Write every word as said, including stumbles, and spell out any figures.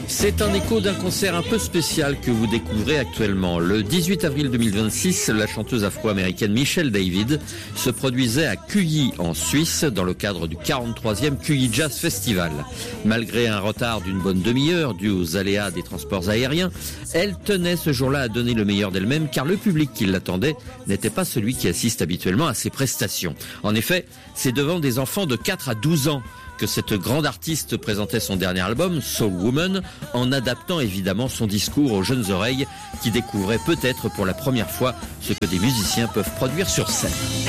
C'est un écho d'un concert un peu spécial que vous découvrez actuellement. Le dix-huit avril deux mille vingt-six, la chanteuse afro-américaine Michelle David se produisait à Cuyi en Suisse dans le cadre du quarante-troisième Cuyi Jazz Festival. Malgré un retard d'une bonne demi-heure dû aux aléas des transports aériens, elle tenait ce jour-là à donner le meilleur d'elle-même car le public qui l'attendait n'était pas celui qui assiste habituellement à ses prestations. En effet, c'est devant des enfants de quatre à douze ans que cette grande artiste présentait son dernier album, Soul Woman, en adaptant évidemment son discours aux jeunes oreilles qui découvraient peut-être pour la première fois ce que des musiciens peuvent produire sur scène.